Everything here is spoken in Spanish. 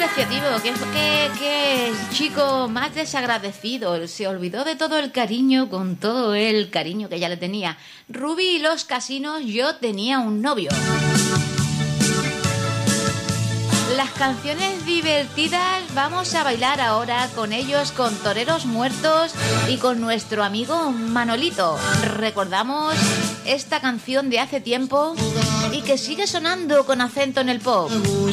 despreciativo, qué chico más desagradecido. Se olvidó de todo el cariño, con todo el cariño que ella le tenía. Ruby y los Casinos, Yo tenía un novio. Las canciones divertidas, vamos a bailar ahora con ellos, con Toreros Muertos y con nuestro amigo Manolito. Recordamos esta canción de hace tiempo y que sigue sonando con acento en el pop.